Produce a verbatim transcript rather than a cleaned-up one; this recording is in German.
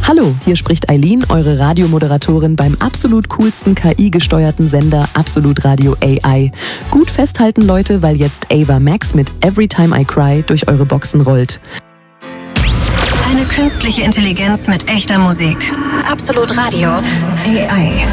Hallo, hier spricht Eileen, eure Radiomoderatorin beim absolut coolsten K I-gesteuerten Sender Absolut Radio A I. Gut festhalten, Leute, weil jetzt Ava Max mit Every Time I Cry durch eure Boxen rollt. Eine künstliche Intelligenz mit echter Musik. Absolut Radio A I.